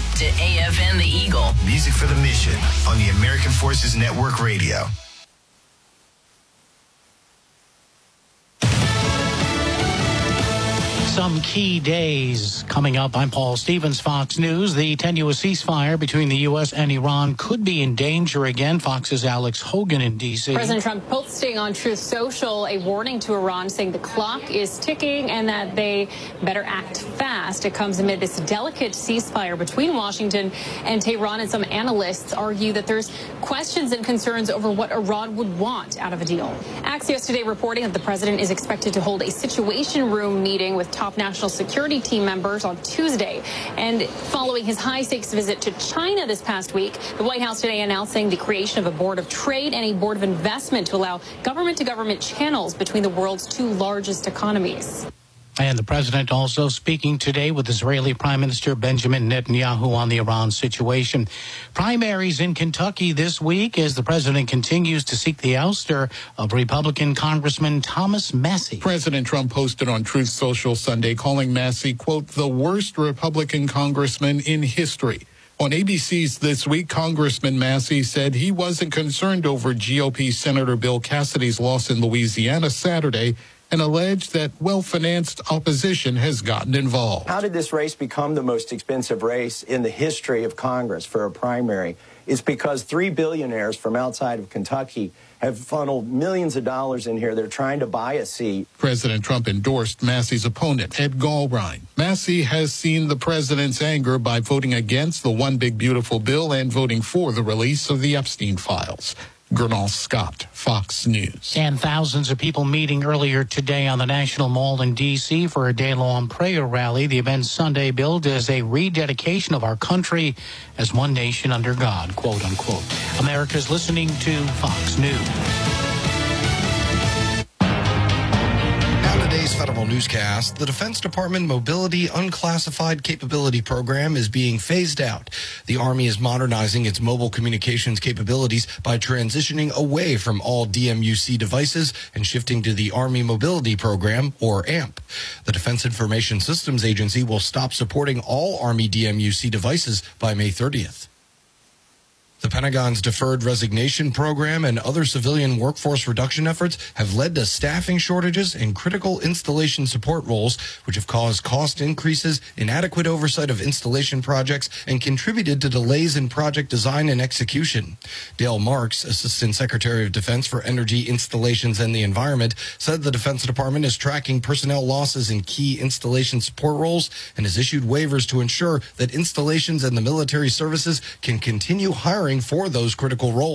to AFN The Eagle. Music for the mission on the American Forces Network Radio. Some key days coming up. I'm Paul Stevens, Fox News. The tenuous ceasefire between the U.S. and Iran could be in danger again. Fox's Alex Hogan in D.C. President Trump posting on Truth Social a warning to Iran saying the clock is ticking and that they better act fast. It comes amid this delicate ceasefire between Washington and Tehran, and some analysts argue that there's questions and concerns over what Iran would want out of a deal. Axios today reporting that the president is expected to hold a situation room meeting with top national security team members on Tuesday. And following his high-stakes visit to China this past week, the White House today announcing the creation of a board of trade and a board of investment to allow government-to-government channels between the world's two largest economies. And the president also speaking today with Israeli Prime Minister Benjamin Netanyahu on the Iran situation. Primaries in Kentucky this week as the president continues to seek the ouster of Republican Congressman Thomas Massie. President Trump posted on Truth Social Sunday calling Massie, quote, the worst Republican congressman in history. On ABC's This Week, Congressman Massie said he wasn't concerned over GOP Senator Bill Cassidy's loss in Louisiana Saturday, and alleged that well-financed opposition has gotten involved. How did this race become the most expensive race in the history of Congress for a primary? It's because 3 billionaires from outside of Kentucky have funneled millions of dollars in here. They're trying to buy a seat. President Trump endorsed Massie's opponent, Ed Galbraith. Massie has seen the president's anger by voting against the One Big Beautiful Bill and voting for the release of the Epstein files. Gernal Scott, Fox News. And thousands of people meeting earlier today on the National Mall in D.C. for a day-long prayer rally. The event Sunday billed as a rededication of our country as one nation under God, quote unquote. America's listening to Fox News. Today's Federal Newscast, the Defense Department Mobility Unclassified Capability Program is being phased out. The Army is modernizing its mobile communications capabilities by transitioning away from all DMUC devices and shifting to the Army Mobility Program, or AMP. The Defense Information Systems Agency will stop supporting all Army DMUC devices by May 30th. The Pentagon's deferred resignation program and other civilian workforce reduction efforts have led to staffing shortages in critical installation support roles, which have caused cost increases, inadequate oversight of installation projects, and contributed to delays in project design and execution. Dale Marks, Assistant Secretary of Defense for Energy, Installations, and the Environment, said the Defense Department is tracking personnel losses in key installation support roles and has issued waivers to ensure that installations and the military services can continue hiring for those critical roles.